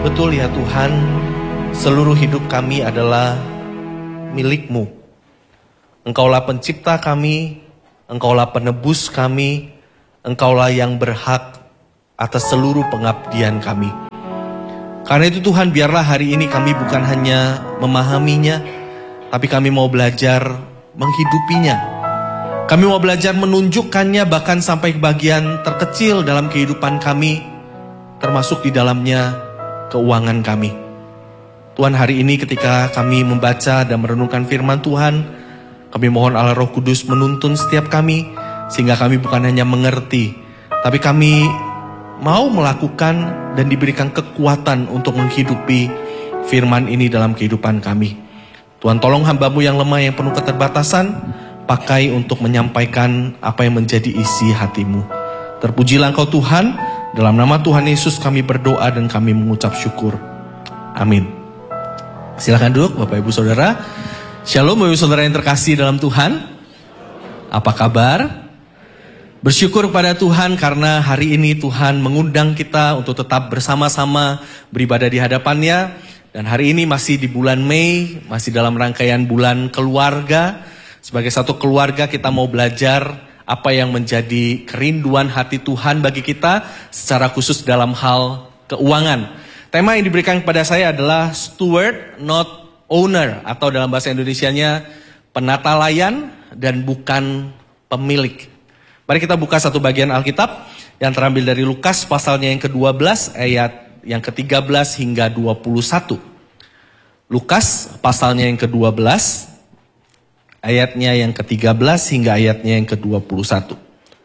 Betul ya Tuhan, seluruh hidup kami adalah milik-Mu. Engkaulah pencipta kami, Engkaulah penebus kami, Engkaulah yang berhak atas seluruh pengabdian kami. Karena itu Tuhan, biarlah hari ini kami bukan hanya memahaminya, tapi kami mau belajar menghidupinya. Kami mau belajar menunjukkannya bahkan sampai ke bagian terkecil dalam kehidupan kami, termasuk di dalamnya keuangan kami. Tuhan, hari ini ketika kami membaca dan merenungkan firman Tuhan, kami mohon Allah Roh Kudus menuntun setiap kami, sehingga kami bukan hanya mengerti, tapi kami mau melakukan dan diberikan kekuatan untuk menghidupi firman ini dalam kehidupan kami. Tuhan, tolong hamba-Mu yang lemah, yang penuh keterbatasan, pakai untuk menyampaikan apa yang menjadi isi hati-Mu. Terpujilah Engkau Tuhan. Dalam nama Tuhan Yesus kami berdoa dan kami mengucap syukur. Amin. Silakan duduk Bapak Ibu Saudara. Shalom Bapak Ibu Saudara yang terkasih dalam Tuhan. Apa kabar? Bersyukur kepada Tuhan karena hari ini Tuhan mengundang kita untuk tetap bersama-sama beribadah di hadapan-Nya. Dan hari ini masih di bulan Mei, masih dalam rangkaian bulan keluarga. Sebagai satu keluarga kita mau belajar apa yang menjadi kerinduan hati Tuhan bagi kita secara khusus dalam hal keuangan. Tema yang diberikan kepada saya adalah steward not owner, atau dalam bahasa Indonesianya penata layan dan bukan pemilik. Mari kita buka satu bagian Alkitab yang terambil dari Lukas pasalnya yang ke-12 ayat yang ke-13 hingga 21. Lukas pasalnya yang ke-12 ayatnya yang ke-13 hingga ayatnya yang ke-21.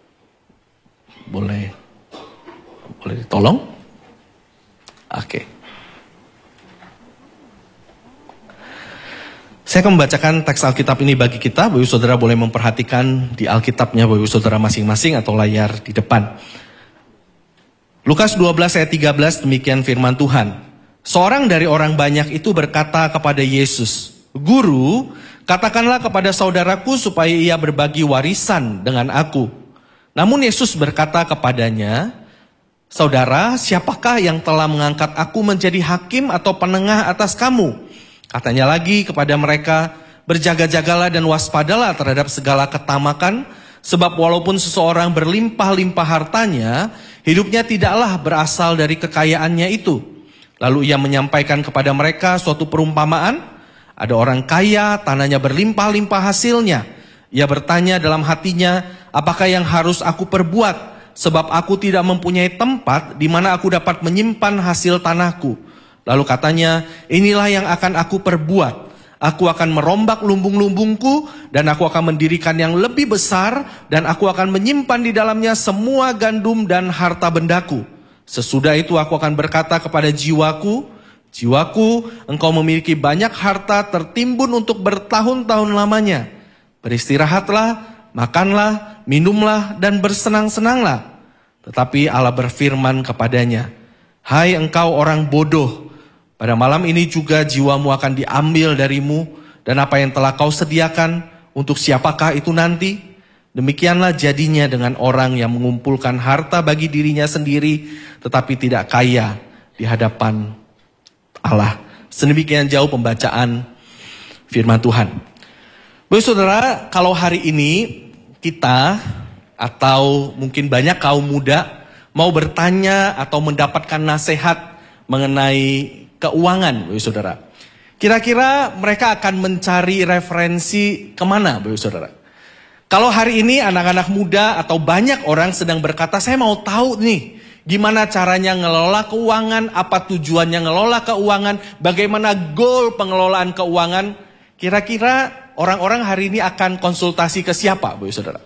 Boleh ditolong? Oke. Saya akan membacakan teks Alkitab ini bagi kita. Bapak Ibu Saudara boleh memperhatikan di Alkitabnya Bapak Ibu Saudara masing-masing atau layar di depan. Lukas 12 ayat 13, demikian firman Tuhan. Seorang dari orang banyak itu berkata kepada Yesus, "Guru, katakanlah kepada saudaraku supaya ia berbagi warisan dengan aku." Namun Yesus berkata kepadanya, "Saudara, siapakah yang telah mengangkat aku menjadi hakim atau penengah atas kamu?" Katanya lagi kepada mereka, "Berjaga-jagalah dan waspadalah terhadap segala ketamakan, sebab walaupun seseorang berlimpah-limpah hartanya, hidupnya tidaklah berasal dari kekayaannya itu." Lalu ia menyampaikan kepada mereka suatu perumpamaan. Ada orang kaya, tanahnya berlimpah-limpah hasilnya. Ia bertanya dalam hatinya, "Apakah yang harus aku perbuat? Sebab aku tidak mempunyai tempat di mana aku dapat menyimpan hasil tanahku." Lalu katanya, "Inilah yang akan aku perbuat. Aku akan merombak lumbung-lumbungku dan aku akan mendirikan yang lebih besar dan aku akan menyimpan di dalamnya semua gandum dan harta bendaku. Sesudah itu aku akan berkata kepada jiwaku, 'Jiwaku, engkau memiliki banyak harta tertimbun untuk bertahun-tahun lamanya. Beristirahatlah, makanlah, minumlah, dan bersenang-senanglah.' Tetapi Allah berfirman kepadanya, 'Hai engkau orang bodoh, pada malam ini juga jiwamu akan diambil darimu, dan apa yang telah kau sediakan, untuk siapakah itu nanti?' Demikianlah jadinya dengan orang yang mengumpulkan harta bagi dirinya sendiri, tetapi tidak kaya di hadapan Allah." Sedemikian jauh pembacaan firman Tuhan. Bapak Saudara, kalau hari ini kita atau mungkin banyak kaum muda mau bertanya atau mendapatkan nasihat mengenai keuangan, Bapak Saudara, kira-kira mereka akan mencari referensi kemana, Bapak Saudara? Kalau hari ini anak-anak muda atau banyak orang sedang berkata, "Saya mau tahu nih, gimana caranya ngelola keuangan, apa tujuannya ngelola keuangan, bagaimana goal pengelolaan keuangan." Kira-kira orang-orang hari ini akan konsultasi ke siapa, Bapak Saudara?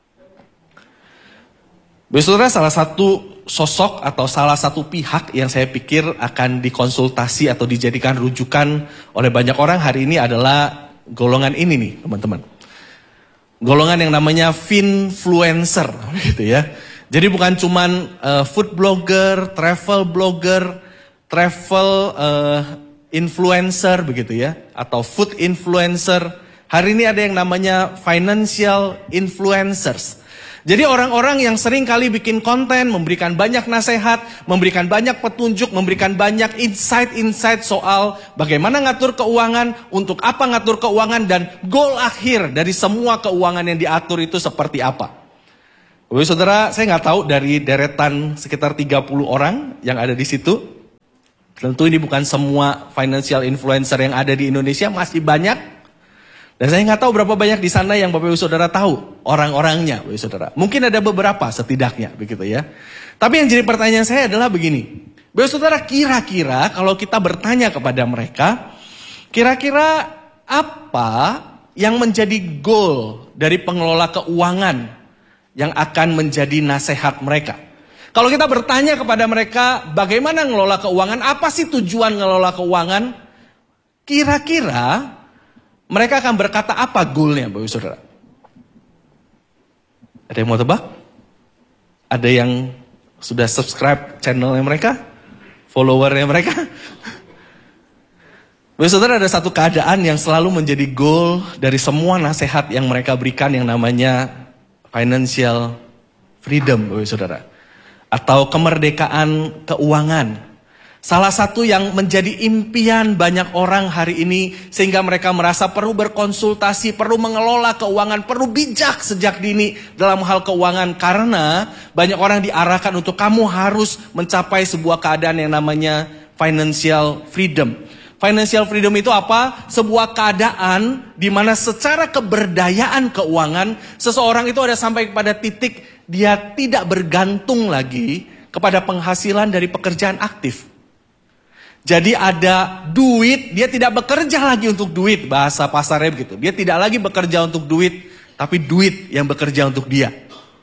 Bapak Saudara, salah satu sosok atau salah satu pihak yang saya pikir akan dikonsultasi atau dijadikan rujukan oleh banyak orang hari ini adalah golongan ini nih, teman-teman. Golongan yang namanya finfluencer, gitu ya. Jadi bukan cuman food blogger, travel blogger, travel influencer begitu ya, atau food influencer. Hari ini ada yang namanya financial influencers. Jadi orang-orang yang sering kali bikin konten, memberikan banyak nasihat, memberikan banyak petunjuk, memberikan banyak insight-insight soal bagaimana ngatur keuangan, untuk apa ngatur keuangan, dan goal akhir dari semua keuangan yang diatur itu seperti apa. Bapak Saudara, saya nggak tahu dari deretan sekitar 30 orang yang ada di situ. Tentu ini bukan semua financial influencer yang ada di Indonesia, masih banyak. Dan saya nggak tahu berapa banyak di sana yang Bapak Ibu Saudara tahu orang-orangnya, Bapak Ibu Saudara. Mungkin ada beberapa setidaknya, begitu ya. Tapi yang jadi pertanyaan saya adalah begini, Bapak Ibu Saudara, kira-kira kalau kita bertanya kepada mereka, kira-kira apa yang menjadi goal dari pengelola keuangan yang akan menjadi nasihat mereka? Kalau kita bertanya kepada mereka, bagaimana ngelola keuangan, apa sih tujuan ngelola keuangan? Kira-kira mereka akan berkata apa goalnya, Bapak Ibu Saudara? Ada yang mau tebak? Ada yang sudah subscribe channelnya mereka? Followernya mereka? Bapak Ibu Saudara, ada satu keadaan yang selalu menjadi goal dari semua nasihat yang mereka berikan yang namanya financial freedom, Bapak Ibu Saudara. Atau kemerdekaan keuangan. Salah satu yang menjadi impian banyak orang hari ini sehingga mereka merasa perlu berkonsultasi, perlu mengelola keuangan, perlu bijak sejak dini dalam hal keuangan. Karena banyak orang diarahkan untuk kamu harus mencapai sebuah keadaan yang namanya financial freedom. Financial freedom itu apa? Sebuah keadaan di mana secara keberdayaan keuangan seseorang itu ada sampai kepada titik dia tidak bergantung lagi kepada penghasilan dari pekerjaan aktif. Jadi ada duit, dia tidak bekerja lagi untuk duit, bahasa pasarnya begitu. Dia tidak lagi bekerja untuk duit, tapi duit yang bekerja untuk dia.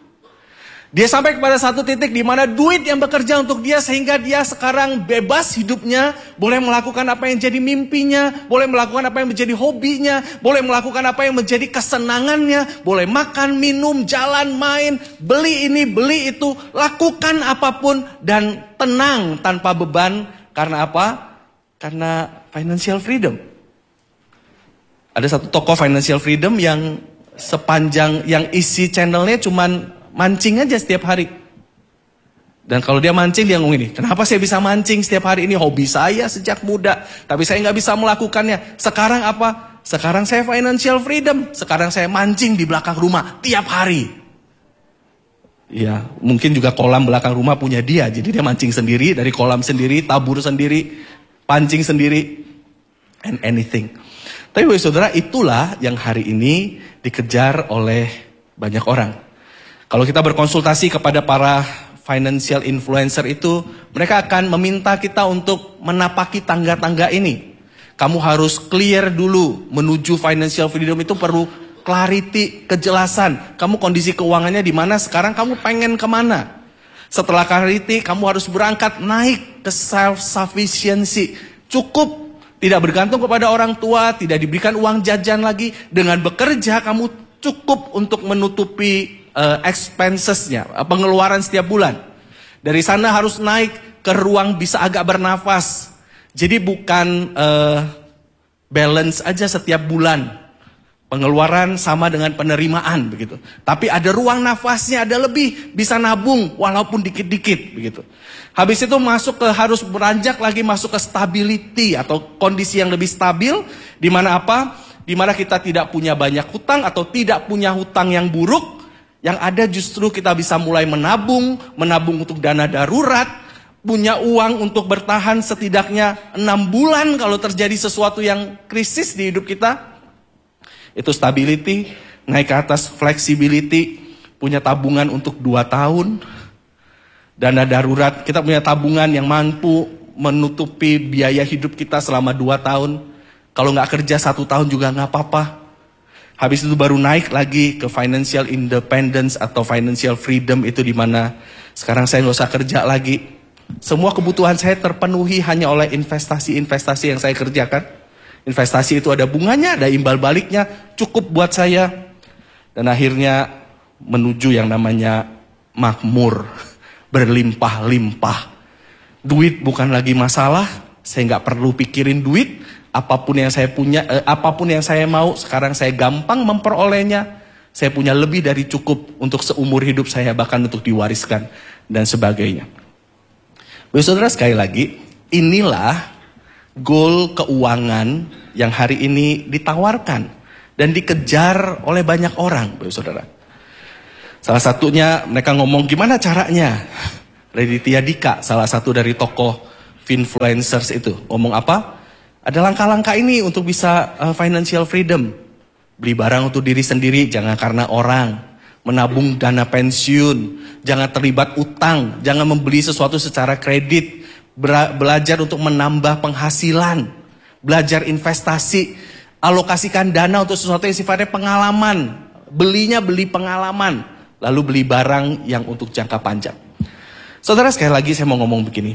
Dia sampai kepada satu titik di mana duit yang bekerja untuk dia sehingga dia sekarang bebas hidupnya, boleh melakukan apa yang jadi mimpinya, boleh melakukan apa yang menjadi hobinya, boleh melakukan apa yang menjadi kesenangannya, boleh makan, minum, jalan, main, beli ini, beli itu, lakukan apapun dan tenang tanpa beban. Karena apa? Karena financial freedom. Ada satu tokoh financial freedom yang sepanjang yang isi channelnya cuman mancing aja setiap hari. Dan kalau dia mancing dia ngomong ini, kenapa saya bisa mancing setiap hari, ini hobi saya sejak muda, tapi saya nggak bisa melakukannya. Sekarang apa? Sekarang saya financial freedom. Sekarang saya mancing di belakang rumah tiap hari. Ya, mungkin juga kolam belakang rumah punya dia. Jadi dia mancing sendiri, dari kolam sendiri, tabur sendiri, pancing sendiri, and anything. Tapi Bapak Saudara, itulah yang hari ini dikejar oleh banyak orang. Kalau kita berkonsultasi kepada para financial influencer itu, mereka akan meminta kita untuk menapaki tangga-tangga ini. Kamu harus clear dulu, menuju financial freedom itu perlu clarity, kejelasan. Kamu kondisi keuangannya di mana sekarang, kamu pengen kemana. Setelah clarity, kamu harus berangkat naik ke self-sufficiency. Cukup, tidak bergantung kepada orang tua, tidak diberikan uang jajan lagi. Dengan bekerja, kamu cukup untuk menutupi expenses-nya, pengeluaran setiap bulan. Dari sana harus naik ke ruang bisa agak bernafas. Jadi bukan balance aja setiap bulan. Pengeluaran sama dengan penerimaan begitu. Tapi ada ruang nafasnya, ada lebih, bisa nabung walaupun dikit-dikit begitu. Habis itu masuk ke harus beranjak lagi masuk ke stability atau kondisi yang lebih stabil, di mana apa? Di mana kita tidak punya banyak hutang atau tidak punya hutang yang buruk. Yang ada justru kita bisa mulai menabung untuk dana darurat, punya uang untuk bertahan setidaknya 6 bulan kalau terjadi sesuatu yang krisis di hidup kita. Itu stability, naik ke atas flexibility, punya tabungan untuk 2 tahun. Dana darurat, kita punya tabungan yang mampu menutupi biaya hidup kita selama 2 tahun. Kalau nggak kerja 1 tahun juga nggak apa-apa. Habis itu baru naik lagi ke financial independence atau financial freedom, itu di mana sekarang saya nggak usah kerja lagi. Semua kebutuhan saya terpenuhi hanya oleh investasi-investasi yang saya kerjakan. Investasi itu ada bunganya, ada imbal baliknya, cukup buat saya. Dan akhirnya menuju yang namanya makmur, berlimpah-limpah. Duit bukan lagi masalah, saya nggak perlu pikirin duit. Apapun yang saya punya, apapun yang saya mau, sekarang saya gampang memperolehnya. Saya punya lebih dari cukup untuk seumur hidup saya, bahkan untuk diwariskan dan sebagainya. Bapak Saudara, sekali lagi, inilah goal keuangan yang hari ini ditawarkan dan dikejar oleh banyak orang, Bapak Saudara. Salah satunya mereka ngomong gimana caranya. Raditya Dika, salah satu dari tokoh influencers itu, ngomong apa? Ada langkah-langkah ini untuk bisa financial freedom. Beli barang untuk diri sendiri, jangan karena orang. Menabung dana pensiun, jangan terlibat utang, jangan membeli sesuatu secara kredit. Belajar untuk menambah penghasilan, belajar investasi, alokasikan dana untuk sesuatu yang sifatnya pengalaman. Belinya beli pengalaman, lalu beli barang yang untuk jangka panjang. Saudara, sekali lagi saya mau ngomong begini.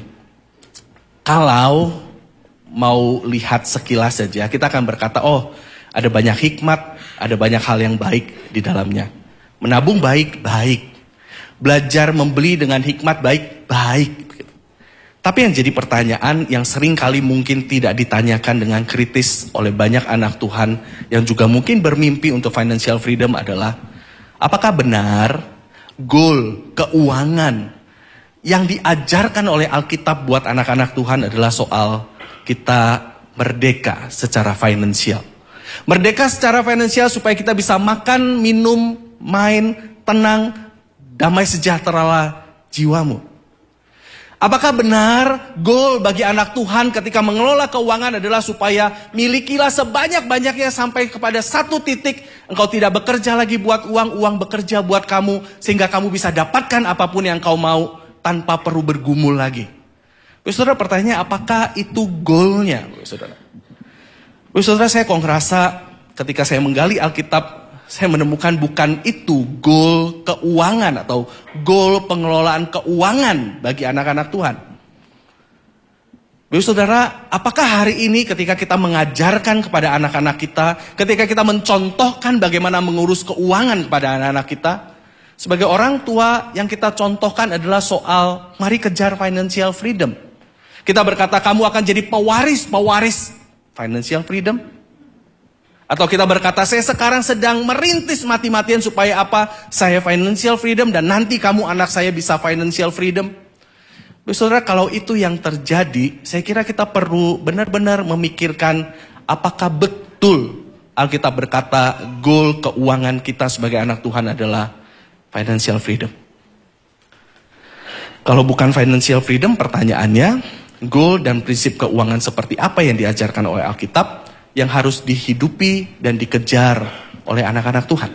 Kalau mau lihat sekilas saja, kita akan berkata, oh, ada banyak hikmat, ada banyak hal yang baik di dalamnya. Menabung baik. Belajar membeli dengan hikmat baik. Tapi yang jadi pertanyaan yang sering kali mungkin tidak ditanyakan dengan kritis oleh banyak anak Tuhan yang juga mungkin bermimpi untuk financial freedom adalah, apakah benar goal keuangan yang diajarkan oleh Alkitab buat anak-anak Tuhan adalah soal kita merdeka secara finansial. Merdeka secara finansial supaya kita bisa makan, minum, main, tenang, damai sejahteralah jiwamu. Apakah benar goal bagi anak Tuhan ketika mengelola keuangan adalah supaya milikilah sebanyak-banyaknya sampai kepada satu titik engkau tidak bekerja lagi buat uang, uang bekerja buat kamu sehingga kamu bisa dapatkan apapun yang kau mau tanpa perlu bergumul lagi. Saudara, pertanyaannya apakah itu goalnya, saudara? Saudara, saya kok ngerasa ketika saya menggali Alkitab, saya menemukan bukan itu goal keuangan atau goal pengelolaan keuangan bagi anak-anak Tuhan. Saudara, apakah hari ini ketika kita mengajarkan kepada anak-anak kita, ketika kita mencontohkan bagaimana mengurus keuangan kepada anak-anak kita, sebagai orang tua yang kita contohkan adalah soal mari kejar financial freedom. Kita berkata kamu akan jadi pewaris financial freedom. Atau kita berkata saya sekarang sedang merintis mati-matian supaya apa? Saya financial freedom dan nanti kamu anak saya bisa financial freedom. Saudara, kalau itu yang terjadi, saya kira kita perlu benar-benar memikirkan apakah betul Alkitab berkata goal keuangan kita sebagai anak Tuhan adalah financial freedom. Kalau bukan financial freedom, pertanyaannya goal dan prinsip keuangan seperti apa yang diajarkan oleh Alkitab yang harus dihidupi dan dikejar oleh anak-anak Tuhan.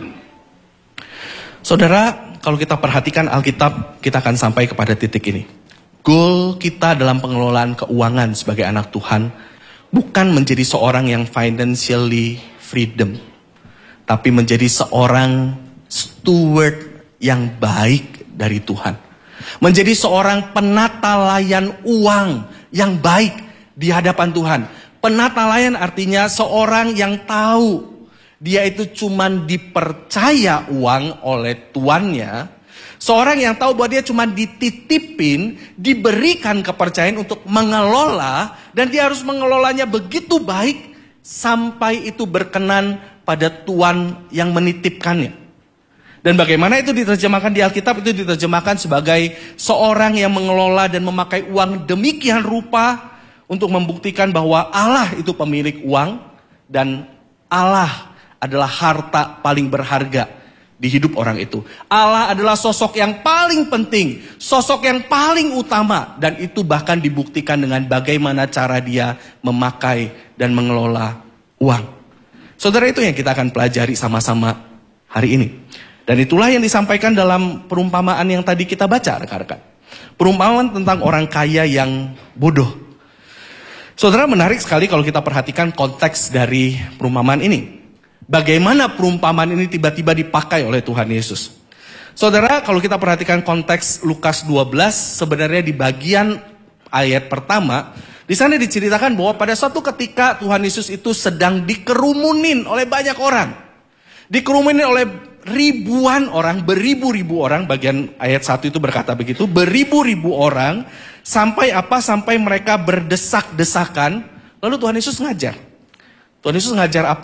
Saudara, kalau kita perhatikan Alkitab, kita akan sampai kepada titik ini. Goal kita dalam pengelolaan keuangan sebagai anak Tuhan bukan menjadi seorang yang financially freedom, tapi menjadi seorang steward yang baik dari Tuhan. Menjadi seorang penata layan uang yang baik di hadapan Tuhan. Penata layan artinya seorang yang tahu dia itu cuman dipercaya uang oleh tuannya. Seorang yang tahu bahwa dia cuma dititipin, diberikan kepercayaan untuk mengelola. Dan dia harus mengelolanya begitu baik sampai itu berkenan pada tuan yang menitipkannya. Dan bagaimana itu diterjemahkan di Alkitab, itu diterjemahkan sebagai seorang yang mengelola dan memakai uang demikian rupa untuk membuktikan bahwa Allah itu pemilik uang dan Allah adalah harta paling berharga di hidup orang itu. Allah adalah sosok yang paling penting, sosok yang paling utama, dan itu bahkan dibuktikan dengan bagaimana cara dia memakai dan mengelola uang. Saudara, itu yang kita akan pelajari sama-sama hari ini. Dan itulah yang disampaikan dalam perumpamaan yang tadi kita baca, rekan-rekan. Perumpamaan tentang orang kaya yang bodoh. Saudara, menarik sekali kalau kita perhatikan konteks dari perumpamaan ini. Bagaimana perumpamaan ini tiba-tiba dipakai oleh Tuhan Yesus. Saudara, kalau kita perhatikan konteks Lukas 12, sebenarnya di bagian ayat pertama, di sana diceritakan bahwa pada suatu ketika Tuhan Yesus itu sedang dikerumunin oleh banyak orang. Dikerumunin oleh ribuan orang, beribu-ribu orang, bagian ayat 1 itu berkata begitu, beribu-ribu orang, sampai apa? Sampai mereka berdesak-desakan, lalu Tuhan Yesus ngajar. Tuhan Yesus ngajar apa?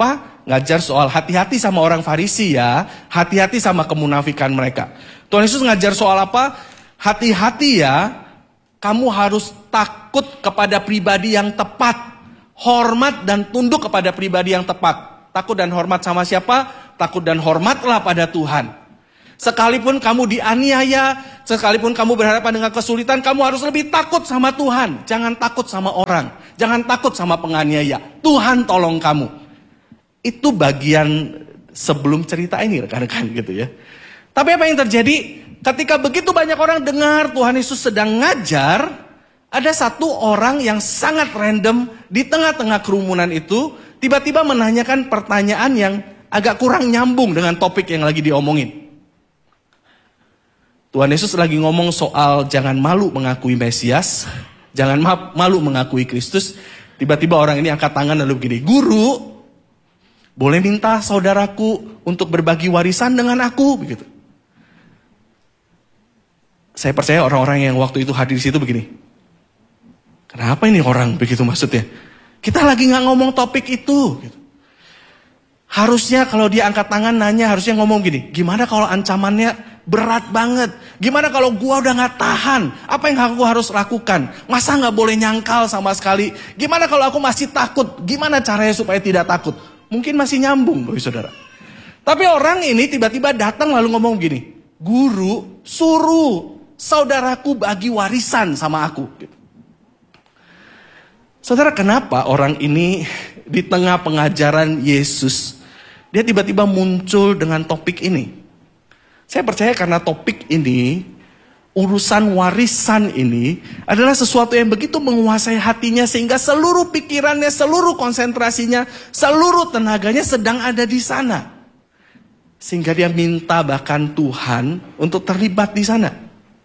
ngajar soal hati-hati sama orang Farisi ya, hati-hati sama kemunafikan mereka. Tuhan Yesus ngajar soal apa? Hati-hati ya, kamu harus takut kepada pribadi yang tepat. Hormat dan tunduk kepada pribadi yang tepat. Takut dan hormat sama siapa? Takut dan hormatlah pada Tuhan. Sekalipun kamu dianiaya, sekalipun kamu berhadapan dengan kesulitan, kamu harus lebih takut sama Tuhan. Jangan takut sama orang, jangan takut sama penganiaya. Tuhan tolong kamu. Itu bagian sebelum cerita ini rekan-rekan gitu ya. Tapi apa yang terjadi ketika begitu banyak orang dengar Tuhan Yesus sedang ngajar, ada satu orang yang sangat random di tengah-tengah kerumunan itu tiba-tiba menanyakan pertanyaan yang agak kurang nyambung dengan topik yang lagi diomongin. Tuhan Yesus lagi ngomong soal jangan malu mengakui Mesias, jangan malu mengakui Kristus. Tiba-tiba orang ini angkat tangan lalu begini, "Guru, boleh minta saudaraku untuk berbagi warisan dengan aku?" Begitu. Saya percaya orang-orang yang waktu itu hadir di situ begini, kenapa ini orang begitu maksudnya? Kita lagi gak ngomong topik itu. Gitu. Harusnya kalau dia angkat tangan nanya, harusnya ngomong gini, gimana kalau ancamannya berat banget? Gimana kalau gua udah gak tahan? Apa yang aku harus lakukan? Masa gak boleh nyangkal sama sekali? Gimana kalau aku masih takut? Gimana caranya supaya tidak takut? Mungkin masih nyambung, Bapak Saudara. Tapi orang ini tiba-tiba datang lalu ngomong gini, "Guru, suruh saudaraku bagi warisan sama aku." Gitu. Saudara, kenapa orang ini di tengah pengajaran Yesus, dia tiba-tiba muncul dengan topik ini? Saya percaya karena topik ini, urusan warisan ini adalah sesuatu yang begitu menguasai hatinya sehingga seluruh pikirannya, seluruh konsentrasinya, seluruh tenaganya sedang ada di sana. Sehingga dia minta bahkan Tuhan untuk terlibat di sana.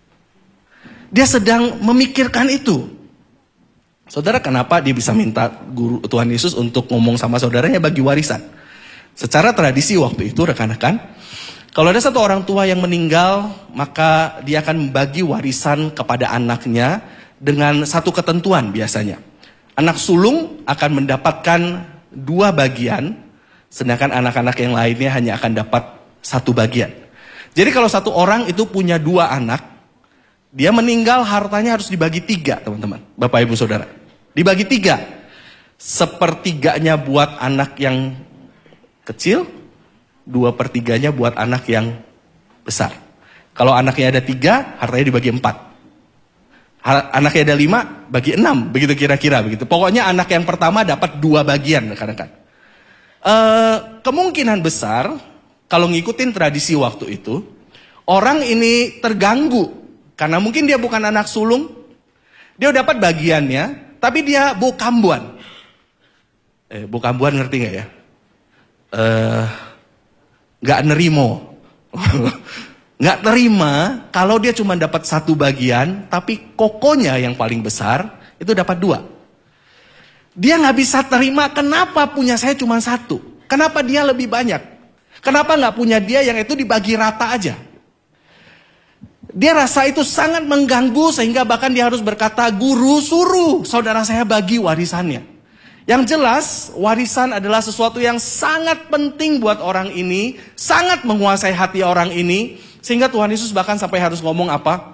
Dia sedang memikirkan itu. Saudara, kenapa dia bisa minta guru Tuhan Yesus untuk ngomong sama saudaranya bagi warisan? Secara tradisi waktu itu rekan-rekan, kalau ada satu orang tua yang meninggal, maka dia akan membagi warisan kepada anaknya dengan satu ketentuan biasanya. Anak sulung akan mendapatkan 2 bagian, sedangkan anak-anak yang lainnya hanya akan dapat 1 bagian. Jadi kalau satu orang itu punya 2 anak, dia meninggal hartanya harus dibagi 3, teman-teman, Bapak Ibu Saudara. Dibagi 3. 1/3 buat anak yang kecil, 2/3 buat anak yang besar. Kalau anaknya ada 3, hartanya dibagi 4. Anaknya ada 5, bagi 6, begitu kira-kira begitu. Pokoknya anak yang pertama dapat 2 bagian rekan-rekan. Kemungkinan besar kalau ngikutin tradisi waktu itu, orang ini terganggu karena mungkin dia bukan anak sulung, dia dapat bagiannya, tapi dia bokambuan. Bokambuan ngerti gak ya? Gak nerimo. Gak terima kalau dia cuma dapat 1 bagian, tapi kokonya yang paling besar itu dapat 2. Dia gak bisa terima, kenapa punya saya cuma 1? Kenapa dia lebih banyak? Kenapa gak punya dia yang itu dibagi rata aja? Dia rasa itu sangat mengganggu sehingga bahkan dia harus berkata, "Guru, suruh saudara saya bagi warisannya." Yang jelas warisan adalah sesuatu yang sangat penting buat orang ini, sangat menguasai hati orang ini, sehingga Tuhan Yesus bahkan sampai harus ngomong apa?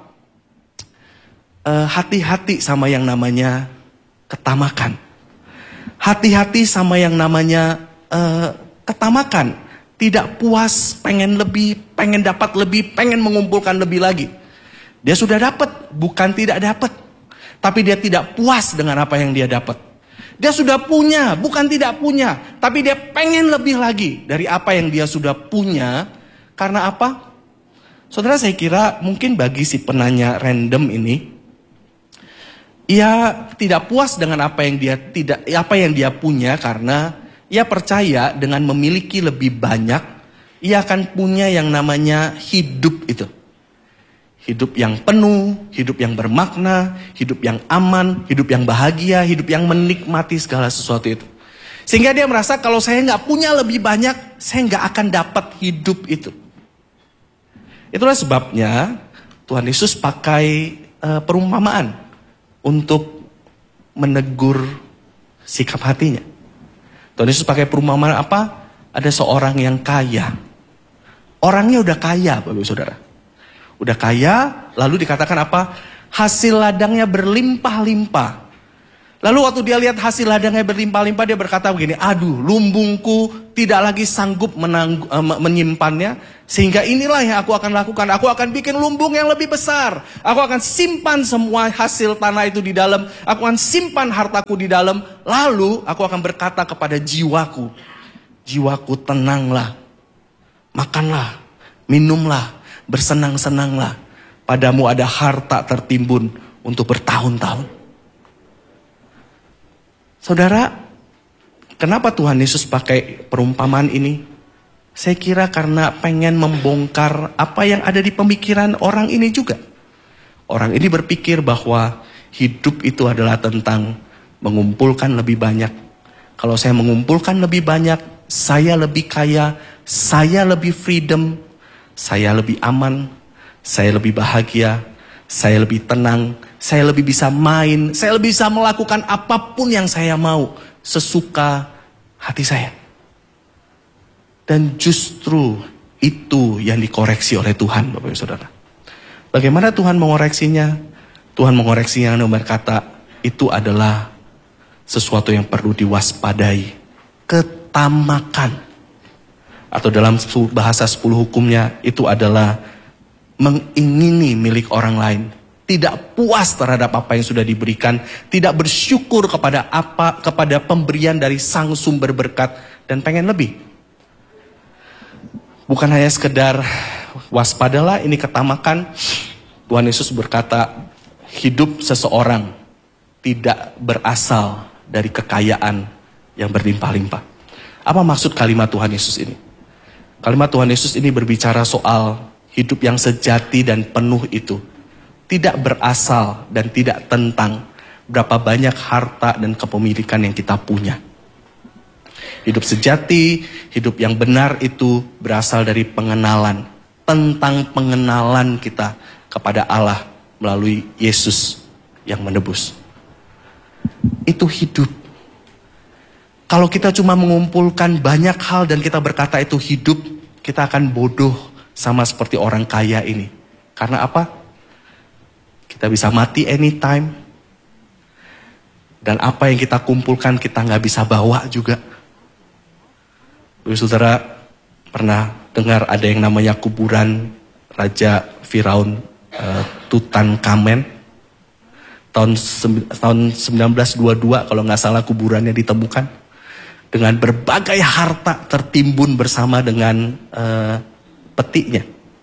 Hati-hati sama yang namanya ketamakan. Hati-hati sama yang namanya ketamakan. Tidak puas, pengen lebih, pengen dapat lebih, pengen mengumpulkan lebih lagi. Dia sudah dapat, bukan tidak dapat. Tapi dia tidak puas dengan apa yang dia dapat. Dia sudah punya, bukan tidak punya. Tapi dia pengen lebih lagi dari apa yang dia sudah punya. Karena apa? Saudara, saya kira mungkin bagi si penanya random ini, ia tidak puas dengan apa yang dia punya karena ia percaya dengan memiliki lebih banyak, ia akan punya yang namanya hidup itu. Hidup yang penuh, hidup yang bermakna, hidup yang aman, hidup yang bahagia, hidup yang menikmati segala sesuatu itu. Sehingga dia merasa kalau saya nggak punya lebih banyak, saya nggak akan dapat hidup itu. Itulah sebabnya Tuhan Yesus pakai perumpamaan untuk menegur sikap hatinya. Tuhan Yesus pakai perumpamaan apa? Ada seorang yang kaya. Orangnya udah kaya, Bapak Ibu Saudara. Udah kaya, lalu dikatakan apa? Hasil ladangnya berlimpah-limpah. Lalu waktu dia lihat hasil ladangnya berlimpah-limpah, dia berkata begini, aduh, lumbungku tidak lagi sanggup menyimpannya, sehingga inilah yang aku akan lakukan. Aku akan bikin lumbung yang lebih besar. Aku akan simpan semua hasil tanah itu di dalam. Aku akan simpan hartaku di dalam. Lalu aku akan berkata kepada jiwaku, jiwaku tenanglah, makanlah, minumlah, bersenang-senanglah. Padamu ada harta tertimbun untuk bertahun-tahun. Saudara, kenapa Tuhan Yesus pakai perumpamaan ini? Saya kira karena pengen membongkar apa yang ada di pemikiran orang ini juga. Orang ini berpikir bahwa hidup itu adalah tentang mengumpulkan lebih banyak. Kalau saya mengumpulkan lebih banyak, saya lebih kaya, saya lebih freedom, saya lebih aman, saya lebih bahagia, saya lebih tenang, saya lebih bisa main, saya lebih bisa melakukan apapun yang saya mau sesuka hati saya. Dan justru itu yang dikoreksi oleh Tuhan, Bapak Ibu Saudara. Bagaimana Tuhan mengoreksinya? Tuhan mengoreksinya dengan berkata, itu adalah sesuatu yang perlu diwaspadai. Ketamakan. Atau dalam bahasa 10 hukumnya, itu adalah mengingini milik orang lain. Tidak puas terhadap apa yang sudah diberikan. Tidak bersyukur kepada pemberian dari sang sumber berkat. Dan pengen lebih. Bukan hanya sekedar waspadalah, ini ketamakan. Tuhan Yesus berkata, hidup seseorang tidak berasal dari kekayaan yang berlimpah-limpah. Apa maksud kalimat Tuhan Yesus ini? Kalimat Tuhan Yesus ini berbicara soal hidup yang sejati dan penuh itu. Tidak berasal dan tidak tentang berapa banyak harta dan kepemilikan yang kita punya. Hidup sejati, hidup yang benar itu berasal dari pengenalan. Tentang pengenalan kita kepada Allah melalui Yesus yang menebus. Itu hidup. Kalau kita cuma mengumpulkan banyak hal dan kita berkata itu hidup, kita akan bodoh sama seperti orang kaya ini. Karena apa? Kita bisa mati anytime. Dan apa yang kita kumpulkan kita nggak bisa bawa juga. Saudara pernah dengar ada yang namanya kuburan Raja Firaun Tutankhamen? Tahun 1922 kalau nggak salah kuburannya ditemukan. Dengan berbagai harta tertimbun bersama dengan petinya.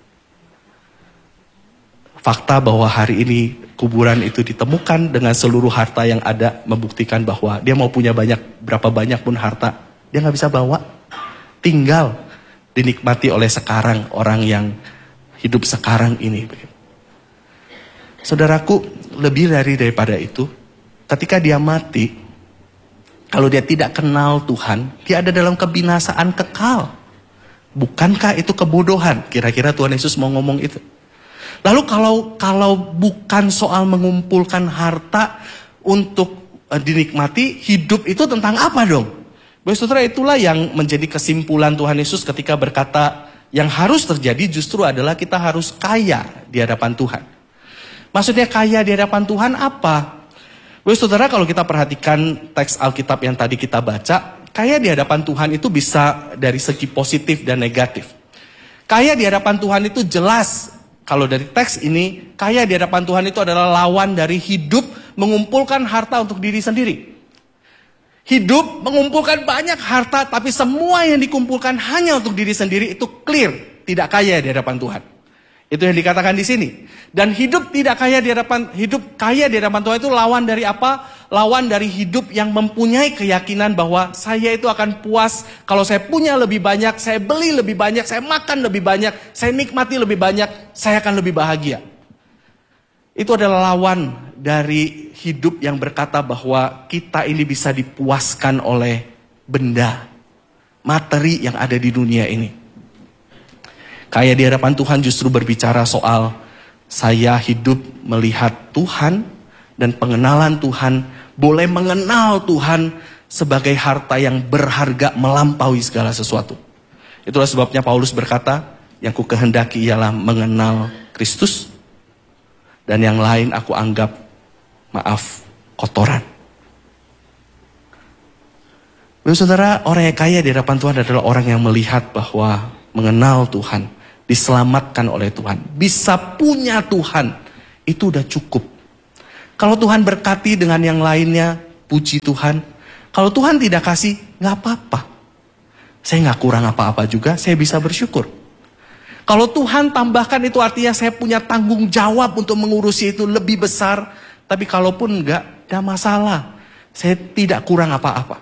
Fakta bahwa hari ini kuburan itu ditemukan dengan seluruh harta yang ada membuktikan bahwa dia mau punya berapa banyak pun harta, dia nggak bisa bawa. Tinggal dinikmati oleh sekarang orang yang hidup sekarang ini. Saudaraku, lebih daripada itu, ketika dia mati, kalau dia tidak kenal Tuhan, dia ada dalam kebinasaan kekal. Bukankah itu kebodohan? Kira-kira Tuhan Yesus mau ngomong itu. Lalu kalau bukan soal mengumpulkan harta untuk dinikmati, hidup itu tentang apa dong? Bapak Saudara, itulah yang menjadi kesimpulan Tuhan Yesus ketika berkata, yang harus terjadi justru adalah kita harus kaya di hadapan Tuhan. Maksudnya kaya di hadapan Tuhan apa? Bapak Saudara, kalau kita perhatikan teks Alkitab yang tadi kita baca, kaya di hadapan Tuhan itu bisa dari segi positif dan negatif. Kaya di hadapan Tuhan itu jelas, kalau dari teks ini, kaya di hadapan Tuhan itu adalah lawan dari hidup mengumpulkan harta untuk diri sendiri. Hidup mengumpulkan banyak harta, tapi semua yang dikumpulkan hanya untuk diri sendiri itu clear, tidak kaya di hadapan Tuhan. Itu yang dikatakan di sini. Dan hidup kaya di hadapan Tuhan itu lawan dari apa? Lawan dari hidup yang mempunyai keyakinan bahwa saya itu akan puas kalau saya punya lebih banyak, saya beli lebih banyak, saya makan lebih banyak, saya nikmati lebih banyak, saya akan lebih bahagia. Itu adalah lawan dari hidup yang berkata bahwa kita ini bisa dipuaskan oleh benda, materi yang ada di dunia ini. Kaya di hadapan Tuhan justru berbicara soal saya hidup melihat Tuhan dan pengenalan Tuhan, boleh mengenal Tuhan sebagai harta yang berharga melampaui segala sesuatu. Itulah sebabnya Paulus berkata, yang ku kehendaki ialah mengenal Kristus, dan yang lain aku anggap, maaf, kotoran. Saudara, orang yang kaya di hadapan Tuhan adalah orang yang melihat bahwa mengenal Tuhan, diselamatkan oleh Tuhan, bisa punya Tuhan, itu udah cukup. Kalau Tuhan berkati dengan yang lainnya, puji Tuhan. Kalau Tuhan tidak kasih, gak apa-apa. Saya gak kurang apa-apa juga, saya bisa bersyukur. Kalau Tuhan tambahkan, itu artinya saya punya tanggung jawab untuk mengurusi itu lebih besar. Tapi kalaupun enggak, gak masalah. Saya tidak kurang apa-apa.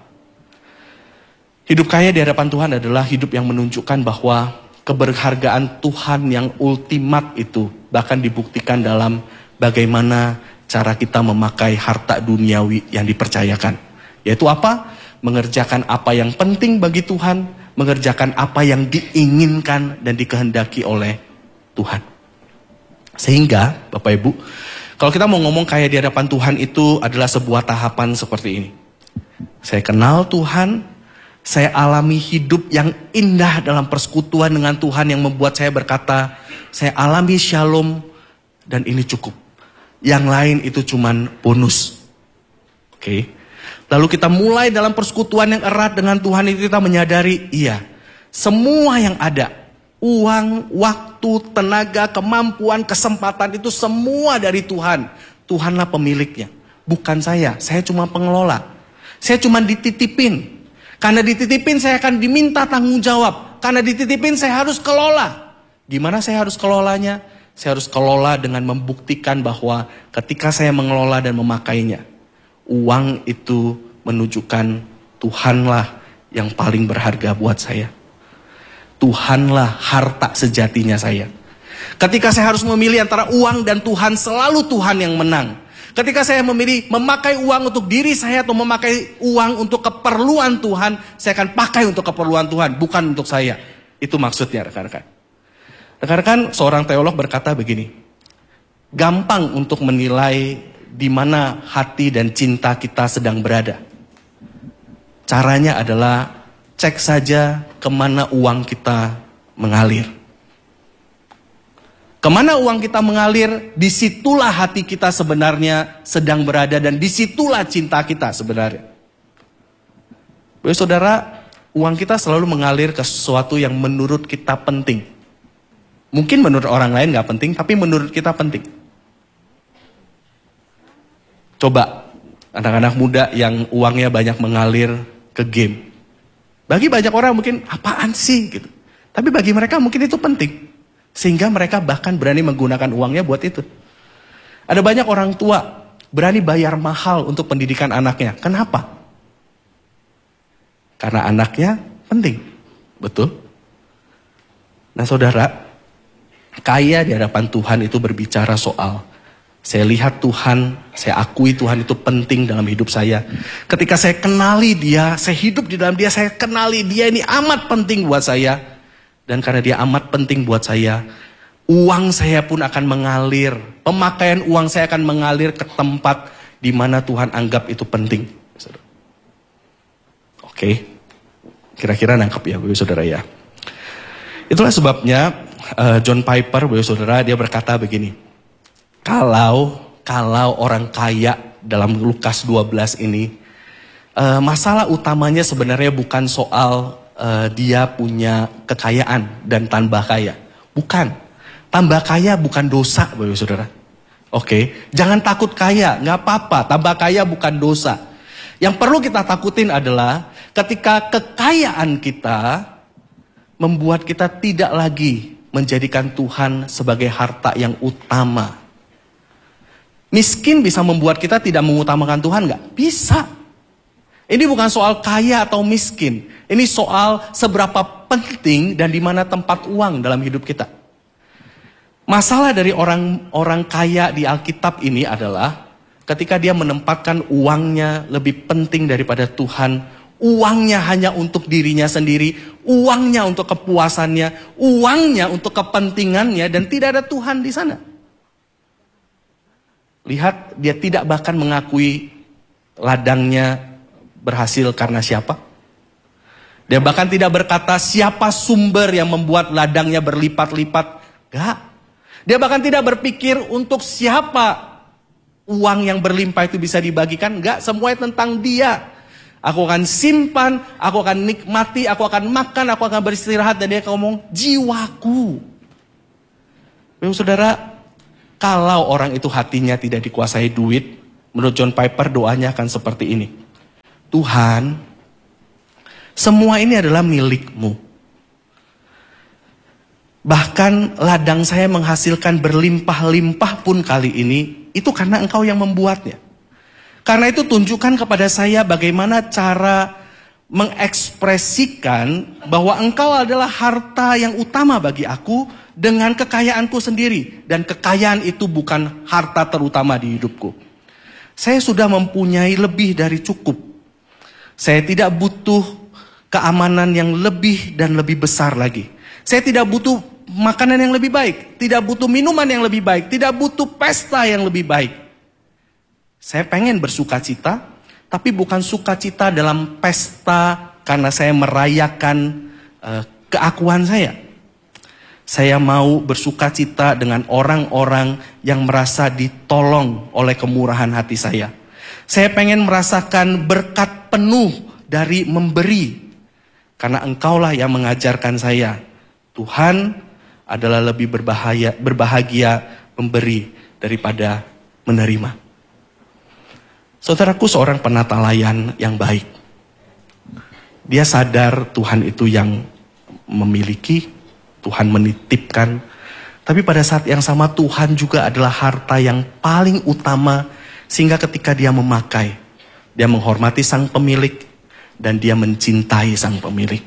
Hidup kaya di hadapan Tuhan adalah hidup yang menunjukkan bahwa keberhargaan Tuhan yang ultimat itu bahkan dibuktikan dalam bagaimana cara kita memakai harta duniawi yang dipercayakan. Yaitu apa? Mengerjakan apa yang penting bagi Tuhan, mengerjakan apa yang diinginkan dan dikehendaki oleh Tuhan. Sehingga, Bapak Ibu, kalau kita mau ngomong kaya di hadapan Tuhan itu adalah sebuah tahapan seperti ini. Saya kenal Tuhan, saya alami hidup yang indah dalam persekutuan dengan Tuhan yang membuat saya berkata, saya alami shalom dan ini cukup. Yang lain itu cuman bonus. Oke. Lalu kita mulai dalam persekutuan yang erat dengan Tuhan itu kita menyadari, iya, semua yang ada, uang, waktu, tenaga, kemampuan, kesempatan itu semua dari Tuhan. Tuhanlah pemiliknya, bukan saya cuma pengelola. Saya cuma dititipin. Karena dititipin saya akan diminta tanggung jawab. Karena dititipin saya harus kelola. Gimana saya harus kelolanya? Saya harus kelola dengan membuktikan bahwa ketika saya mengelola dan memakainya, uang itu menunjukkan Tuhanlah yang paling berharga buat saya. Tuhanlah harta sejatinya saya. Ketika saya harus memilih antara uang dan Tuhan, selalu Tuhan yang menang. Ketika saya memilih memakai uang untuk diri saya atau memakai uang untuk keperluan Tuhan, saya akan pakai untuk keperluan Tuhan, bukan untuk saya. Itu maksudnya rekan-rekan. Rekan-rekan, seorang teolog berkata begini, gampang untuk menilai di mana hati dan cinta kita sedang berada. Caranya adalah cek saja kemana uang kita mengalir. Kemana uang kita mengalir, disitulah hati kita sebenarnya sedang berada dan disitulah cinta kita sebenarnya. Saudara, uang kita selalu mengalir ke sesuatu yang menurut kita penting. Mungkin menurut orang lain gak penting, tapi menurut kita penting. Coba, anak-anak muda yang uangnya banyak mengalir ke game. Bagi banyak orang mungkin, apaan sih? Gitu. Tapi bagi mereka mungkin itu penting. Sehingga mereka bahkan berani menggunakan uangnya buat itu. Ada banyak orang tua berani bayar mahal untuk pendidikan anaknya. Kenapa? Karena anaknya penting. Betul? Nah saudara, kaya di hadapan Tuhan itu berbicara soal, saya lihat Tuhan, saya akui Tuhan itu penting dalam hidup saya. Ketika saya kenali dia, saya hidup di dalam dia, saya kenali dia ini amat penting buat saya. Dan karena dia amat penting buat saya, uang saya pun akan mengalir. Pemakaian uang saya akan mengalir ke tempat di mana Tuhan anggap itu penting. Oke, kira-kira nangkep ya Bapak Saudara ya. Itulah sebabnya John Piper, Bapak Saudara, dia berkata begini. Kalau orang kaya dalam Lukas 12 ini, masalah utamanya sebenarnya bukan soal dia punya kekayaan dan tambah kaya. Bukan. Tambah kaya bukan dosa, Bapak Saudara. Oke, jangan takut kaya, nggak apa-apa. Tambah kaya bukan dosa. Yang perlu kita takutin adalah ketika kekayaan kita membuat kita tidak lagi menjadikan Tuhan sebagai harta yang utama. Miskin bisa membuat kita tidak mengutamakan Tuhan nggak? Bisa. Ini bukan soal kaya atau miskin. Ini soal seberapa penting dan di mana tempat uang dalam hidup kita. Masalah dari orang kaya di Alkitab ini adalah ketika dia menempatkan uangnya lebih penting daripada Tuhan. Uangnya hanya untuk dirinya sendiri, uangnya untuk kepuasannya, uangnya untuk kepentingannya, dan tidak ada Tuhan di sana. Lihat, dia tidak bahkan mengakui ladangnya berhasil karena siapa. Dia bahkan tidak berkata siapa sumber yang membuat ladangnya berlipat-lipat. Enggak. Dia bahkan tidak berpikir untuk siapa uang yang berlimpah itu bisa dibagikan. Enggak, semuanya tentang dia. Aku akan simpan, aku akan nikmati, aku akan makan, aku akan beristirahat. Dan dia ngomong, jiwaku. Saudara, kalau orang itu hatinya tidak dikuasai duit, menurut John Piper doanya akan seperti ini. Tuhan, semua ini adalah milikmu. Bahkan ladang saya menghasilkan berlimpah-limpah pun kali ini, itu karena engkau yang membuatnya. Karena itu tunjukkan kepada saya bagaimana cara mengekspresikan bahwa engkau adalah harta yang utama bagi aku dengan kekayaanku sendiri. Dan kekayaan itu bukan harta terutama di hidupku. Saya sudah mempunyai lebih dari cukup. Saya tidak butuh keamanan yang lebih dan lebih besar lagi. Saya tidak butuh makanan yang lebih baik. Tidak butuh minuman yang lebih baik. Tidak butuh pesta yang lebih baik. Saya pengen bersukacita, tapi bukan sukacita dalam pesta karena saya merayakan keakuan saya. Saya mau bersukacita dengan orang-orang yang merasa ditolong oleh kemurahan hati saya. Saya pengen merasakan berkat penuh dari memberi. Karena engkaulah yang mengajarkan saya. Tuhan adalah lebih berbahagia memberi daripada menerima. Saudaraku seorang penata layan yang baik. Dia sadar Tuhan itu yang memiliki, Tuhan menitipkan. Tapi pada saat yang sama Tuhan juga adalah harta yang paling utama. Sehingga ketika dia memakai, dia menghormati sang pemilik dan dia mencintai sang pemilik.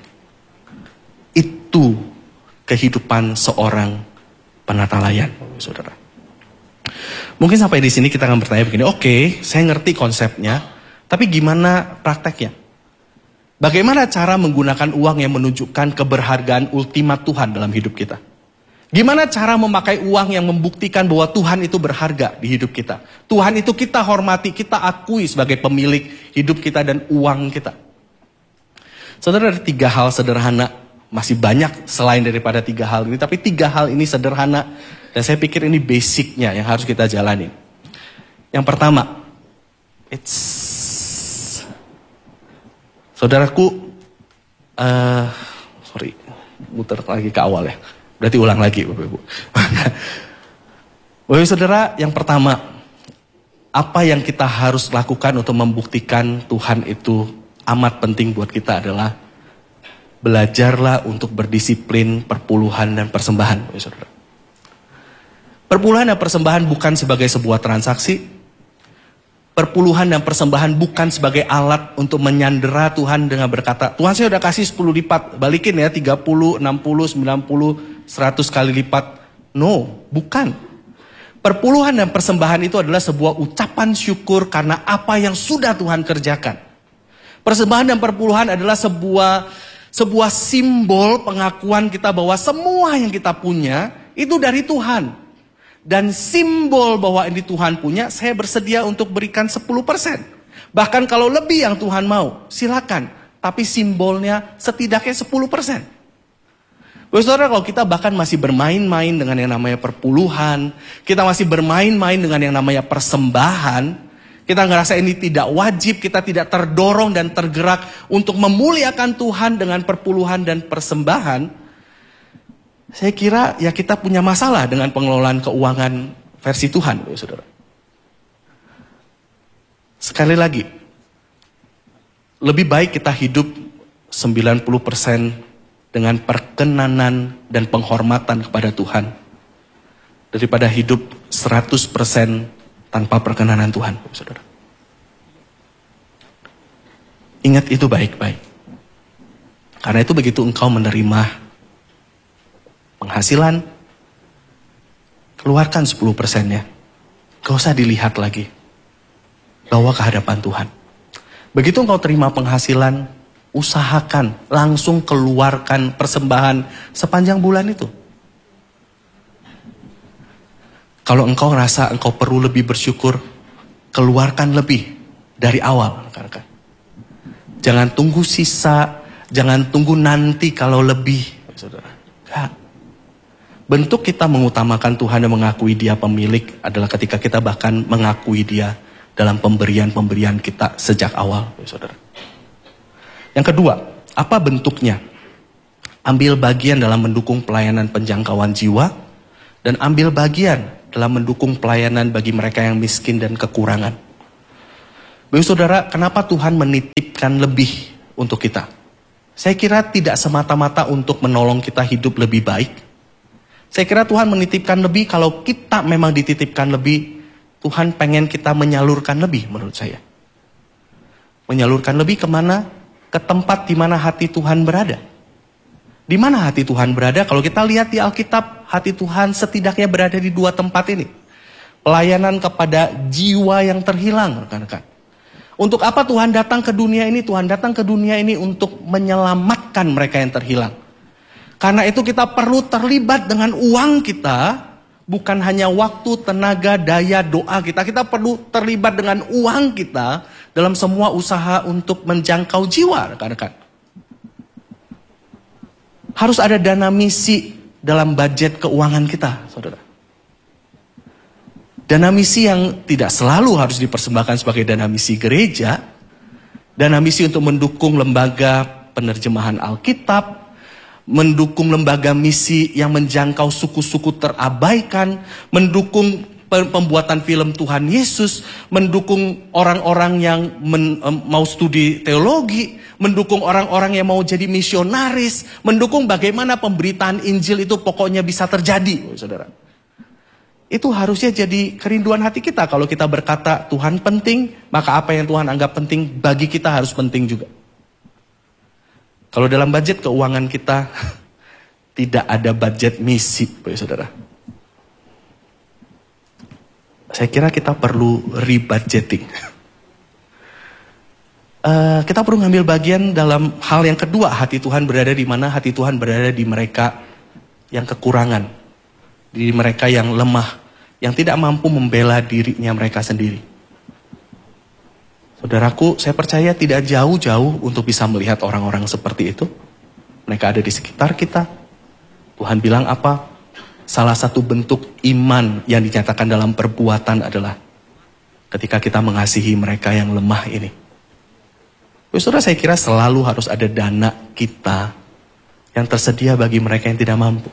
Itu kehidupan seorang penata layan, saudara. Mungkin sampai di sini kita akan bertanya begini, oke, saya ngerti konsepnya, tapi gimana prakteknya? Bagaimana cara menggunakan uang yang menunjukkan keberhargaan ultimat Tuhan dalam hidup kita? Gimana cara memakai uang yang membuktikan bahwa Tuhan itu berharga di hidup kita? Tuhan itu kita hormati, kita akui sebagai pemilik hidup kita dan uang kita. Saudara, ada 3 hal sederhana, masih banyak selain daripada 3 hal ini, tapi 3 hal ini sederhana. Dan saya pikir ini basicnya yang harus kita jalani. Yang pertama, saudaraku, muter lagi ke awal ya. Berarti ulang lagi Bapak Ibu. Bapak saudara, yang pertama, apa yang kita harus lakukan untuk membuktikan Tuhan itu amat penting buat kita adalah belajarlah untuk berdisiplin perpuluhan dan persembahan, Bapak saudara. Perpuluhan dan persembahan bukan sebagai sebuah transaksi. Perpuluhan dan persembahan bukan sebagai alat untuk menyandera Tuhan dengan berkata, Tuhan saya udah kasih 10 lipat, balikin ya 30, 60, 90, 100 kali lipat. No, bukan. Perpuluhan dan persembahan itu adalah sebuah ucapan syukur karena apa yang sudah Tuhan kerjakan. Persembahan dan perpuluhan adalah sebuah simbol pengakuan kita bahwa semua yang kita punya itu dari Tuhan. Dan simbol bahwa ini Tuhan punya, saya bersedia untuk berikan 10%. Bahkan kalau lebih yang Tuhan mau, silakan. Tapi simbolnya setidaknya 10%. Saudara, kalau kita bahkan masih bermain-main dengan yang namanya perpuluhan, kita masih bermain-main dengan yang namanya persembahan, kita ngerasa ini tidak wajib, kita tidak terdorong dan tergerak untuk memuliakan Tuhan dengan perpuluhan dan persembahan, saya kira ya kita punya masalah dengan pengelolaan keuangan versi Tuhan, saudara. Sekali lagi, lebih baik kita hidup 90% dengan perkenanan dan penghormatan kepada Tuhan daripada hidup 100% tanpa perkenanan Tuhan, saudara. Ingat itu baik-baik. Karena itu begitu engkau menerima penghasilan, keluarkan 10%-nya. Gak usah dilihat lagi. Bawa ke hadapan Tuhan. Begitu engkau terima penghasilan, usahakan langsung keluarkan persembahan sepanjang bulan itu. Kalau engkau rasa engkau perlu lebih bersyukur, keluarkan lebih dari awal. Jangan tunggu sisa, jangan tunggu nanti kalau lebih. Saudara, enggak. Bentuk kita mengutamakan Tuhan dan mengakui Dia pemilik adalah ketika kita bahkan mengakui Dia dalam pemberian-pemberian kita sejak awal, saudara. Yang kedua, apa bentuknya? Ambil bagian dalam mendukung pelayanan penjangkauan jiwa dan ambil bagian dalam mendukung pelayanan bagi mereka yang miskin dan kekurangan. Bapak saudara, kenapa Tuhan menitipkan lebih untuk kita? Saya kira tidak semata-mata untuk menolong kita hidup lebih baik. Saya kira Tuhan menitipkan lebih, kalau kita memang dititipkan lebih, Tuhan pengen kita menyalurkan lebih menurut saya. Menyalurkan lebih kemana? Ke tempat di mana hati Tuhan berada. Di mana hati Tuhan berada? Kalau kita lihat di Alkitab, hati Tuhan setidaknya berada di 2 tempat ini. Pelayanan kepada jiwa yang terhilang, rekan-rekan. Untuk apa Tuhan datang ke dunia ini? Tuhan datang ke dunia ini untuk menyelamatkan mereka yang terhilang. Karena itu kita perlu terlibat dengan uang kita, bukan hanya waktu, tenaga, daya, doa kita. Kita perlu terlibat dengan uang kita dalam semua usaha untuk menjangkau jiwa, rekan-rekan. Harus ada dana misi dalam budget keuangan kita, saudara. Dana misi yang tidak selalu harus dipersembahkan sebagai dana misi gereja. Dana misi untuk mendukung lembaga penerjemahan Alkitab. Mendukung lembaga misi yang menjangkau suku-suku terabaikan. Mendukung pembuatan film Tuhan Yesus. Mendukung orang-orang yang mau studi teologi. Mendukung orang-orang yang mau jadi misionaris. Mendukung bagaimana pemberitaan Injil itu pokoknya bisa terjadi, saudara. Itu harusnya jadi kerinduan hati kita. Kalau kita berkata Tuhan penting, maka apa yang Tuhan anggap penting bagi kita harus penting juga. Kalau dalam budget keuangan kita tidak ada budget misi, saudara. Saya kira kita perlu rebudgeting. Kita perlu ngambil bagian dalam hal yang kedua. Hati Tuhan berada di mana? Hati Tuhan berada di mereka yang kekurangan. Di mereka yang lemah, yang tidak mampu membela dirinya mereka sendiri. Saudaraku, saya percaya tidak jauh-jauh untuk bisa melihat orang-orang seperti itu. Mereka ada di sekitar kita. Tuhan bilang apa? Salah satu bentuk iman yang dinyatakan dalam perbuatan adalah ketika kita mengasihi mereka yang lemah ini. Saudara, saya kira selalu harus ada dana kita yang tersedia bagi mereka yang tidak mampu.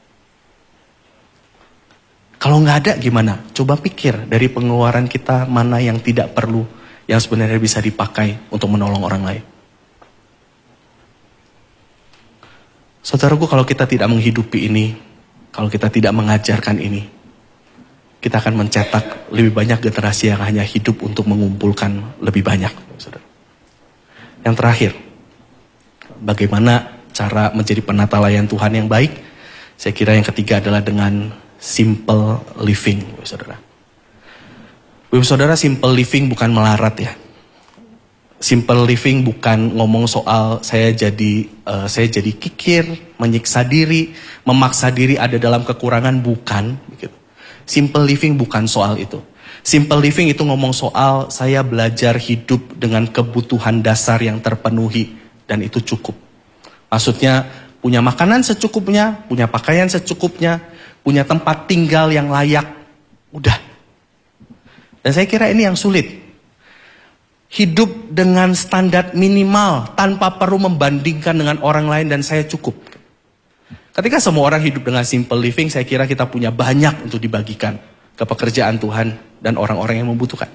Kalau nggak ada gimana? Coba pikir dari pengeluaran kita mana yang tidak perlu, yang sebenarnya bisa dipakai untuk menolong orang lain. Saudaraku, kalau kita tidak menghidupi ini, kalau kita tidak mengajarkan ini, kita akan mencetak lebih banyak generasi yang hanya hidup untuk mengumpulkan lebih banyak. Saudara. Yang terakhir, bagaimana cara menjadi penata layan Tuhan yang baik? Saya kira yang ketiga adalah dengan simple living, saudara. Saudara, simple living bukan melarat ya. Simple living bukan ngomong soal saya jadi kikir, menyiksa diri, memaksa diri ada dalam kekurangan, bukan. Simple living bukan soal itu. Simple living itu ngomong soal saya belajar hidup dengan kebutuhan dasar yang terpenuhi dan itu cukup. Maksudnya punya makanan secukupnya, punya pakaian secukupnya, punya tempat tinggal yang layak, udah. Dan saya kira ini yang sulit. Hidup dengan standar minimal tanpa perlu membandingkan dengan orang lain dan saya cukup. Ketika semua orang hidup dengan simple living, saya kira kita punya banyak untuk dibagikan ke pekerjaan Tuhan dan orang-orang yang membutuhkan.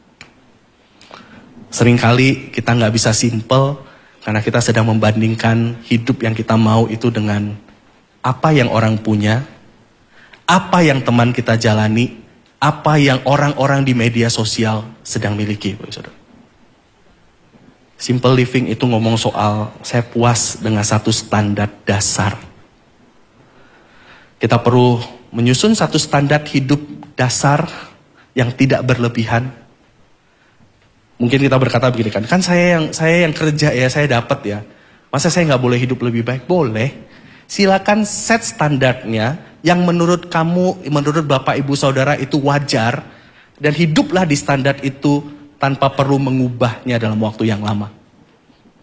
Seringkali kita nggak bisa simple karena kita sedang membandingkan hidup yang kita mau itu dengan apa yang orang punya, apa yang teman kita jalani, apa yang orang-orang di media sosial sedang miliki. Simple living itu ngomong soal saya puas dengan satu standar dasar. Kita perlu menyusun satu standar hidup dasar yang tidak berlebihan. Mungkin kita berkata begini kan saya yang kerja ya, saya dapat ya. Masa saya nggak boleh hidup lebih baik? Boleh. Silakan set standarnya yang menurut kamu, menurut Bapak Ibu Saudara itu wajar. Dan hiduplah di standar itu tanpa perlu mengubahnya dalam waktu yang lama.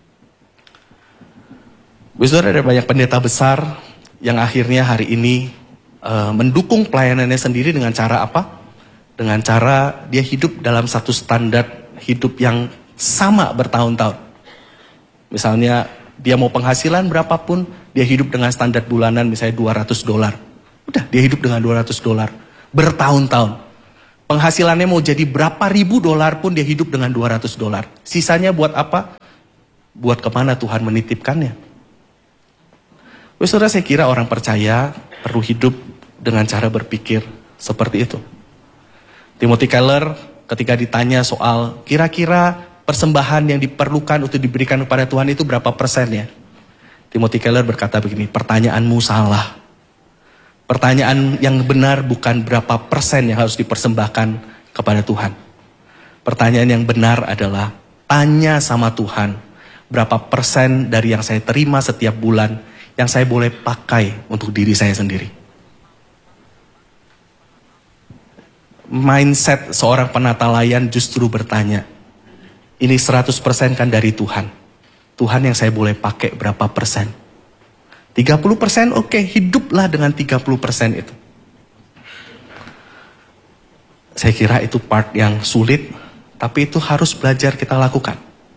Saudara, ada banyak pendeta besar yang akhirnya hari ini mendukung pelayanannya sendiri dengan cara apa? Dengan cara dia hidup dalam satu standar hidup yang sama bertahun-tahun. Misalnya dia mau penghasilan berapapun, dia hidup dengan standar bulanan misalnya $200. Udah, dia hidup dengan $200 bertahun-tahun. Penghasilannya mau jadi berapa ribu dolar pun dia hidup dengan $200. Sisanya buat apa? Buat kemana Tuhan menitipkannya? Saudara, saya kira orang percaya perlu hidup dengan cara berpikir seperti itu. Timothy Keller ketika ditanya soal kira-kira persembahan yang diperlukan untuk diberikan kepada Tuhan itu berapa persennya? Timothy Keller berkata begini, pertanyaanmu salah. Pertanyaan yang benar bukan berapa persen yang harus dipersembahkan kepada Tuhan. Pertanyaan yang benar adalah tanya sama Tuhan, berapa persen dari yang saya terima setiap bulan yang saya boleh pakai untuk diri saya sendiri. Mindset seorang penata layan justru bertanya, ini 100% kan dari Tuhan. Tuhan yang saya boleh pakai berapa persen? 30% oke, hiduplah dengan 30% itu. Saya kira itu part yang sulit, tapi itu harus belajar kita lakukan.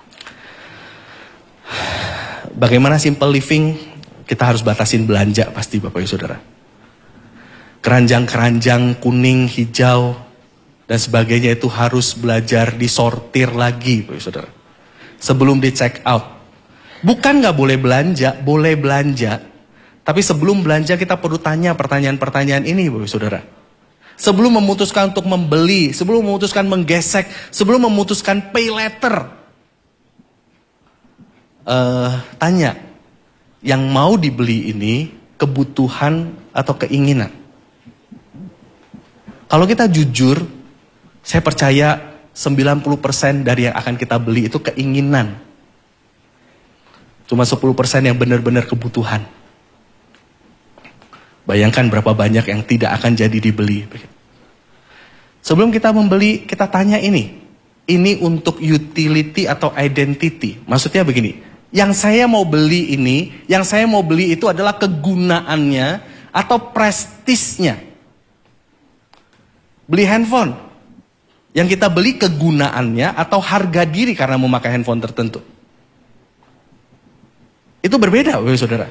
Bagaimana simple living? Kita harus batasin belanja pasti Bapak Ibu Saudara. Keranjang-keranjang kuning, hijau, dan sebagainya itu harus belajar disortir lagi Bapak Ibu Saudara. Sebelum di check out. Bukan gak boleh belanja, boleh belanja. Tapi sebelum belanja kita perlu tanya pertanyaan-pertanyaan ini Bapak Ibu Saudara. Sebelum memutuskan untuk membeli, sebelum memutuskan menggesek, sebelum memutuskan pay letter. Tanya. Yang mau dibeli ini kebutuhan atau keinginan. Kalau kita jujur, saya percaya 90% dari yang akan kita beli itu keinginan. Cuma 10% yang benar-benar kebutuhan. Bayangkan berapa banyak yang tidak akan jadi dibeli. Sebelum kita membeli, kita tanya ini. Ini untuk utility atau identity. Maksudnya begini. Yang saya mau beli ini, yang saya mau beli itu adalah kegunaannya atau prestisnya. Beli handphone. Yang kita beli kegunaannya atau harga diri karena memakai handphone tertentu. Itu berbeda, Saudara.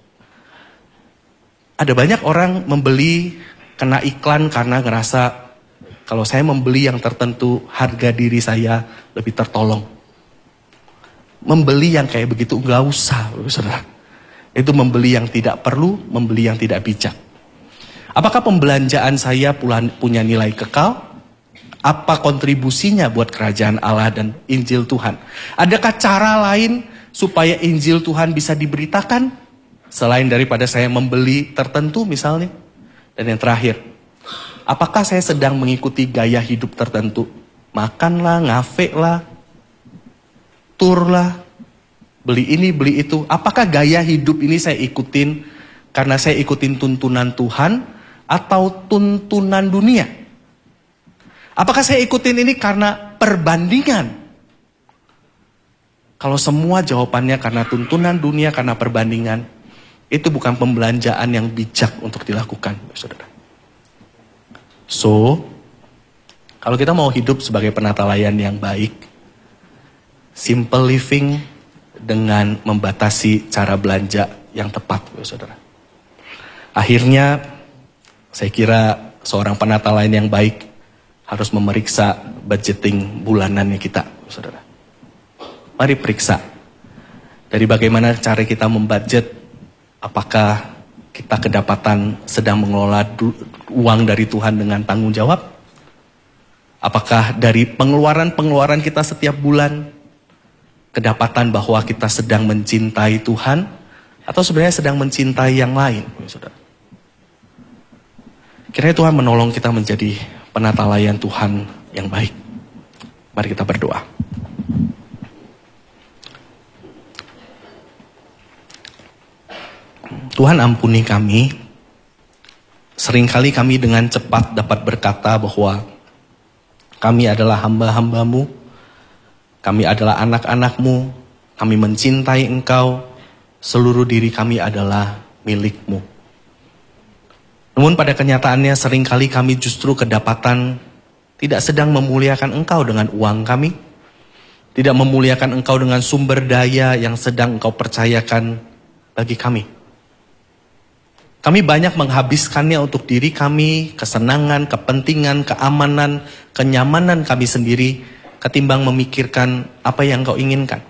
Ada banyak orang membeli kena iklan karena ngerasa kalau saya membeli yang tertentu harga diri saya lebih tertolong. Membeli yang kayak begitu nggak usah, saudara. Itu membeli yang tidak perlu, membeli yang tidak bijak. Apakah pembelanjaan saya punya nilai kekal? Apa kontribusinya buat kerajaan Allah dan Injil Tuhan? Adakah cara lain supaya Injil Tuhan bisa diberitakan? Selain daripada saya membeli tertentu misalnya. Dan yang terakhir, apakah saya sedang mengikuti gaya hidup tertentu? Makanlah, ngafe lah, tur lah, beli ini, beli itu. Apakah gaya hidup ini saya ikutin karena saya ikutin tuntunan Tuhan atau tuntunan dunia? Apakah saya ikutin ini karena perbandingan? Kalau semua jawabannya karena tuntunan dunia, karena perbandingan, itu bukan pembelanjaan yang bijak untuk dilakukan, saudara. So, kalau kita mau hidup sebagai penata layan yang baik, simple living dengan membatasi cara belanja yang tepat, saudara. Akhirnya, saya kira seorang penata layan yang baik harus memeriksa budgeting bulanannya kita, saudara. Mari periksa dari bagaimana cara kita membudget, apakah kita kedapatan sedang mengelola uang dari Tuhan dengan tanggung jawab? Apakah dari pengeluaran-pengeluaran kita setiap bulan kedapatan bahwa kita sedang mencintai Tuhan atau sebenarnya sedang mencintai yang lain, saudara. Kiranya Tuhan menolong kita menjadi penata layan Tuhan yang baik. Mari kita berdoa. Tuhan ampuni kami. Seringkali kami dengan cepat dapat berkata bahwa kami adalah hamba-hambamu. Kami adalah anak-anakmu, kami mencintai engkau, seluruh diri kami adalah milik-Mu. Namun pada kenyataannya seringkali kami justru kedapatan tidak sedang memuliakan Engkau dengan uang kami, tidak memuliakan Engkau dengan sumber daya yang sedang Engkau percayakan bagi kami. Kami banyak menghabiskannya untuk diri kami, kesenangan, kepentingan, keamanan, kenyamanan kami sendiri, ketimbang memikirkan apa yang Engkau inginkan.